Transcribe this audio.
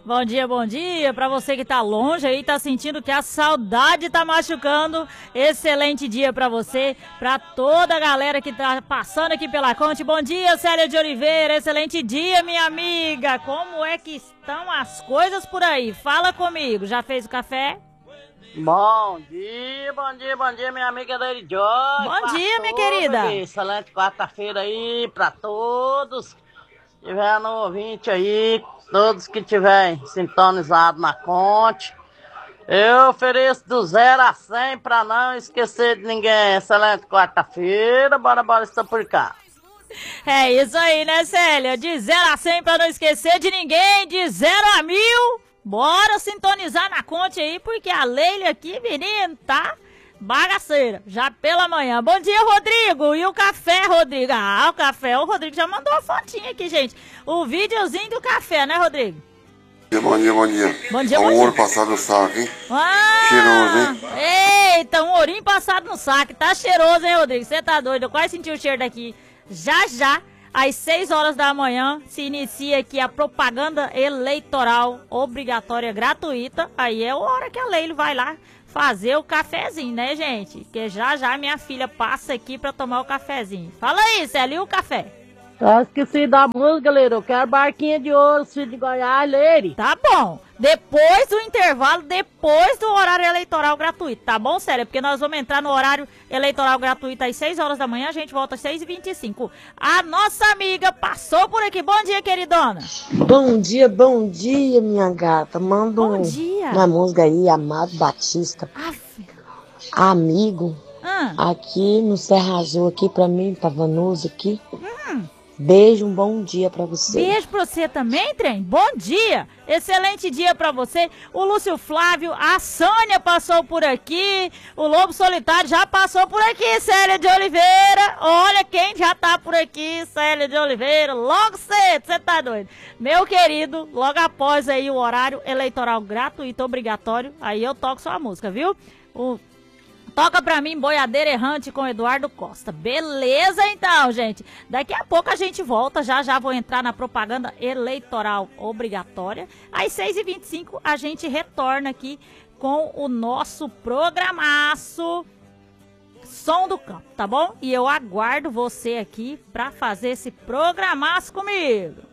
Bom dia pra você que tá longe aí, tá sentindo que a saudade tá machucando. Excelente dia pra você, pra toda a galera que tá passando aqui pela Conte. Bom dia, Célia de Oliveira, excelente dia, minha amiga. Como é que estão as coisas por aí? Fala comigo, já fez o café? Bom dia, minha amiga Lady Joy. Bom dia, minha querida. Excelente quarta-feira aí pra todos. Se tiver no ouvinte aí, todos que tiverem sintonizado na Conte. Eu ofereço do 0 a 100 pra não esquecer de ninguém. Excelente quarta-feira, bora, estou por cá. É isso aí, né, Célia? De 0 a 100 pra não esquecer de ninguém, de 0 a 1000. Bora sintonizar na Conte aí, porque a Leila aqui, menino, tá bagaceira, já pela manhã. Bom dia, Rodrigo. E o café, Rodrigo? Ah, o café, o Rodrigo já mandou uma fotinha aqui, gente. O videozinho do café, né, Rodrigo? Bom dia. Bom dia. Um ouro passado no saco, hein? Cheiroso, hein? Eita, um ourinho passado no saco. Tá cheiroso, hein, Rodrigo? Você tá doido? Eu quase senti o cheiro daqui. Já, às 6 horas da manhã, se inicia aqui a propaganda eleitoral obrigatória gratuita. Aí é a hora que a Leila vai lá fazer o cafezinho, né, gente? Que já minha filha passa aqui pra tomar o cafezinho. Fala aí, Célia, e o café? Eu esqueci da música, Leire. Eu quero barquinha de ouro, filho de Goiás, Leire. Tá bom. Depois do intervalo, depois do horário eleitoral gratuito, tá bom, Célia? Porque nós vamos entrar no horário eleitoral gratuito às 6 horas da manhã, a gente volta às 6h25. A nossa amiga passou por aqui. Bom dia, queridona. Bom dia, minha gata. Manda uma música aí, Amado Batista. Amigo. Aqui no Serra Azul, aqui pra mim, pra Vanusa aqui. Beijo, um bom dia pra você. Beijo pra você também, trem. Bom dia. Excelente dia pra você. O Lúcio Flávio, a Sônia passou por aqui. O Lobo Solitário já passou por aqui, Célia de Oliveira. Olha quem já tá por aqui, Célia de Oliveira. Logo cedo, você tá doido. Meu querido, logo após aí o horário eleitoral gratuito, obrigatório, aí eu toco sua música, viu? Toca pra mim, Boiadeira Errante com Eduardo Costa. Beleza, então, gente. Daqui a pouco a gente volta. Já vou entrar na propaganda eleitoral obrigatória. Às 6h25 a gente retorna aqui com o nosso programaço Som do Campo, tá bom? E eu aguardo você aqui pra fazer esse programaço comigo.